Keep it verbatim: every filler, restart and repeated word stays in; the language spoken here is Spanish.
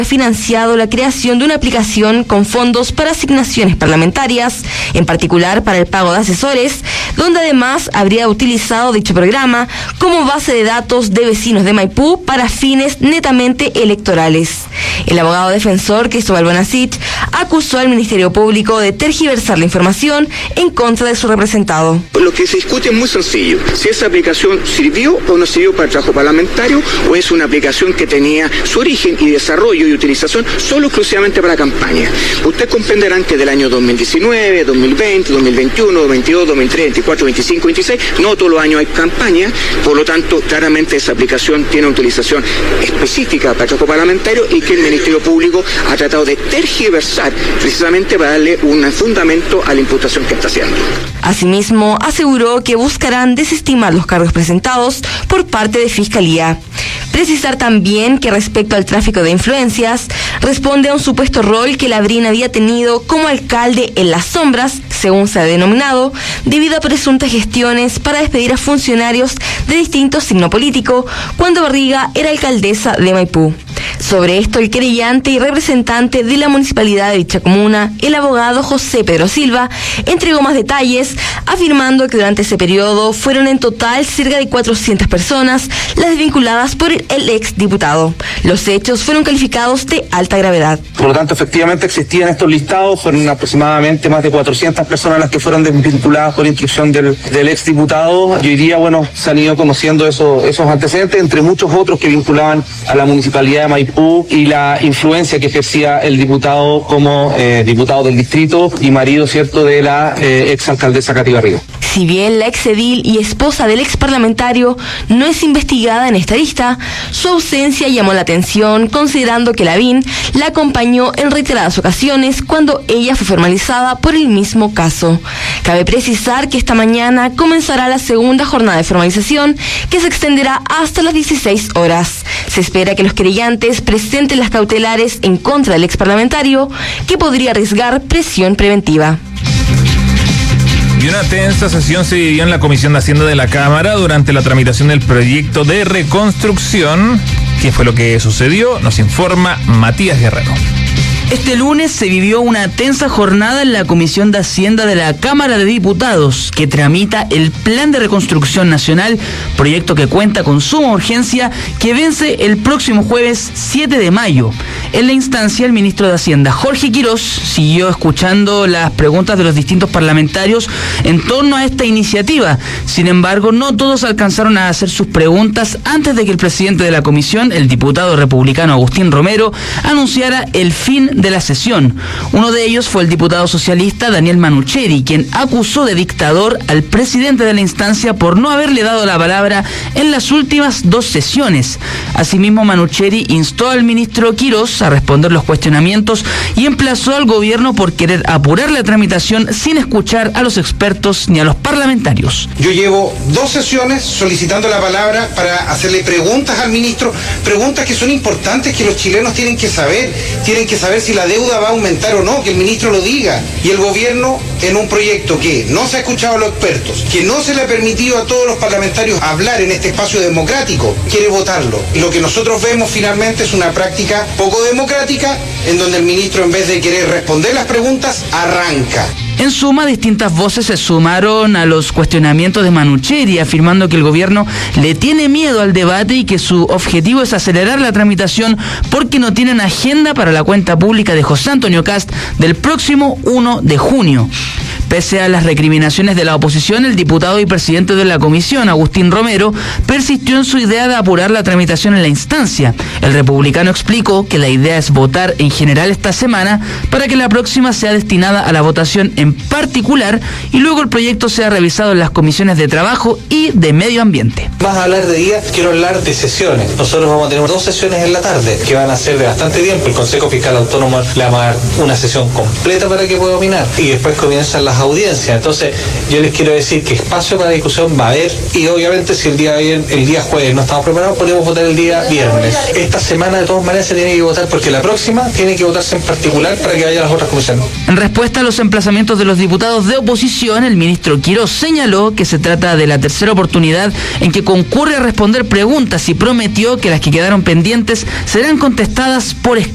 financiado la creación de una aplicación con fondos para asignaciones parlamentarias, en particular para el pago de asesores, donde además habría utilizado dicho programa como base de datos de vecinos de Maipú para fines netamente electorales. El abogado defensor Cristóbal Bonacich acusó al Ministerio Público de tergiversar la información en contra de su representado. Lo que se discute es muy sencillo, si esa aplicación sirvió o no sirvió para el trabajo parlamentario, o es una aplicación que tenía su origen y desarrollo y utilización solo exclusivamente para campaña. Ustedes comprenderán que del año dos mil diecinueve, dos mil veinte, dos mil veintiuno, dos mil veintidós, dos mil treinta, veinticuatro, veinticinco, veintiséis, no todos los años hay campaña, por lo tanto, claramente esa aplicación tiene una utilización específica para el trabajo parlamentario y que el Ministerio Público ha tratado de tergiversar precisamente para darle un fundamento a la imputación que está haciendo. Asimismo, aseguró que buscarán desestimar los cargos presentados por parte de Fiscalía. Precisar también que respecto al tráfico de influencias, responde a un supuesto rol que Labrín había tenido como alcalde en las sombras, según se ha denominado, debido a presuntas gestiones para despedir a funcionarios de distinto signo político, cuando Barriga era alcaldesa de Maipú. Sobre esto, el querellante y representante de la municipalidad de dicha comuna, el abogado José Pedro Silva, entregó más detalles, afirmando que durante ese periodo fueron en total cerca de cuatrocientas personas las desvinculadas por el exdiputado. Los hechos fueron calificados de alta gravedad. Por lo tanto, efectivamente existían estos listados, fueron aproximadamente más de cuatrocientas personas las que fueron desvinculadas por instrucción del, del exdiputado. Y hoy día, bueno, se han ido conociendo esos, esos antecedentes, entre muchos otros que vinculaban a la municipalidad de Maipú y la influencia que ejercía el diputado como eh, diputado del distrito y marido, cierto, de la eh, exalcaldesa Katy Barriga. Si bien la exedil y esposa del exparlamentario no es investigada en esta lista, su ausencia llamó la atención, considerando que Lavín la acompañó en reiteradas ocasiones cuando ella fue formalizada por el mismo caso. Cabe precisar que esta mañana comenzará la segunda jornada de formalización, que se extenderá hasta las dieciséis horas. Se espera que los querellantes presenten las cautelares en contra del exparlamentario, que podría arriesgar prisión preventiva. Y una tensa sesión se vivió en la Comisión de Hacienda de la Cámara durante la tramitación del proyecto de reconstrucción. ¿Qué fue lo que sucedió? Nos informa Matías Guerrero. Este lunes se vivió una tensa jornada en la Comisión de Hacienda de la Cámara de Diputados, que tramita el Plan de Reconstrucción Nacional, proyecto que cuenta con suma urgencia, que vence el próximo jueves siete de mayo. En la instancia, el ministro de Hacienda, Jorge Quirós, siguió escuchando las preguntas de los distintos parlamentarios en torno a esta iniciativa. Sin embargo, no todos alcanzaron a hacer sus preguntas antes de que el presidente de la comisión, el diputado republicano Agustín Romero, anunciara el fin de la sesión. Uno de ellos fue el diputado socialista Daniel Manucheri, quien acusó de dictador al presidente de la instancia por no haberle dado la palabra en las últimas dos sesiones. Asimismo, Manucheri instó al ministro Quirós a responder los cuestionamientos y emplazó al gobierno por querer apurar la tramitación sin escuchar a los expertos ni a los parlamentarios. Yo llevo dos sesiones solicitando la palabra para hacerle preguntas al ministro, preguntas que son importantes, que los chilenos tienen que saber, tienen que saber si la deuda va a aumentar o no, que el ministro lo diga. Y el gobierno, en un proyecto que no se ha escuchado a los expertos, que no se le ha permitido a todos los parlamentarios hablar en este espacio democrático, quiere votarlo. Y lo que nosotros vemos finalmente es una práctica poco democrática, en donde el ministro, en vez de querer responder las preguntas, arranca. En suma, distintas voces se sumaron a los cuestionamientos de Manucheri, afirmando que el gobierno le tiene miedo al debate y que su objetivo es acelerar la tramitación porque no tienen agenda para la cuenta pública de José Antonio Kast del próximo uno de junio. Pese a las recriminaciones de la oposición, el diputado y presidente de la comisión, Agustín Romero, persistió en su idea de apurar la tramitación en la instancia. El republicano explicó que la idea es votar en general esta semana para que la próxima sea destinada a la votación en particular y luego el proyecto sea revisado en las comisiones de trabajo y de medio ambiente. Más a hablar de días, quiero hablar de sesiones. Nosotros vamos a tener dos sesiones en la tarde que van a ser de bastante tiempo. El Consejo Fiscal Autónomo le va a dar una sesión completa para que pueda opinar y después comienzan las audiencias. Entonces yo les quiero decir que espacio para discusión va a haber y obviamente si el día el día jueves no estamos preparados podemos votar el día viernes. Esta semana de todas maneras se tiene que votar porque la próxima tiene que votarse en particular para que vaya a las otras comisiones. En respuesta a los emplazamientos de los diputados de oposición, el ministro Quirós señaló que se trata de la tercera oportunidad en que concurre a responder preguntas y prometió que las que quedaron pendientes serán contestadas por escrito.